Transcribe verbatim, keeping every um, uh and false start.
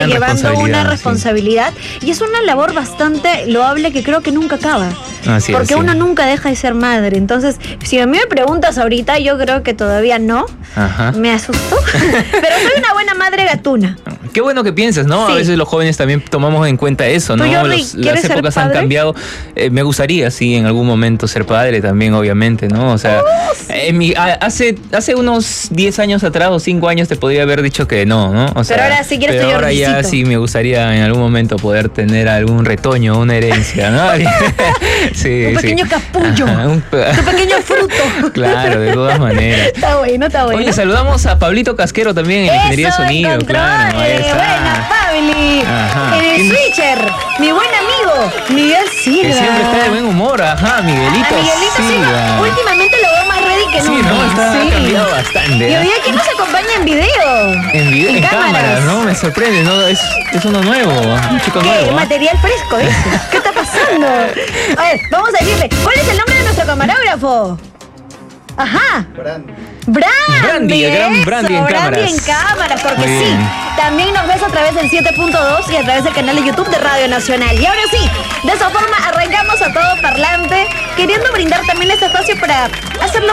llevando una responsabilidad sí. Y es una labor bastante loable que creo que nunca acaba. Así porque es, uno sí. nunca deja de ser madre. Entonces, si a mí me preguntas ahorita, yo creo que todavía no. Ajá. Me asustó. Pero soy una buena madre gatuna. Qué bueno que piensas, ¿no? Sí. A veces los jóvenes también tomamos en cuenta eso, ¿no? Jordi, Los, las épocas han cambiado. Eh, me gustaría, sí, en algún momento ser padre también, obviamente, ¿no? O sea, oh, sí. en mi, a, hace, hace unos diez años atrás o cinco años te podría haber dicho que no, ¿no? O sea, pero ahora sí quieres pero ahora Jordicito. Ya sí me gustaría en algún momento poder tener algún retoño, una herencia, ¿no? Sí, un pequeño sí. capullo, Ajá, un, pe un pequeño fruto. Claro, de todas maneras. Está bueno, está bueno. Oye, saludamos a Pablito Casquero también en Ingeniería de Sonido. Claro, ahí está. Buena, Pabli. Ajá. En el switcher, mi buen amigo, Miguel Silva. Que siempre está de buen humor, ajá, Miguelito, a Miguelito Silva. Silva. Últimamente lo veo más ready que sí, nunca. Sí, no, está sí. cambiado bastante. Y hoy día que nos acompaña en video. En video, en, en cámaras. cámaras, ¿no? Me sorprende, ¿no? Es, es uno nuevo, un chico ¿Qué? nuevo. ¿eh? Material fresco ese. ¿Qué está pasando? A ver, vamos a decirle, ¿cuál es el nombre de nuestro camarógrafo? Ajá. Brandy. Brandy, Brandy, el gran Brandy en cámaras. Brandy en cámaras, porque Muy sí. bien. También nos ves a través del siete punto dos y a través del canal de YouTube de Radio Nacional. Y ahora sí, de esa forma arrancamos a todo parlante, queriendo brindar también este espacio para hacerlo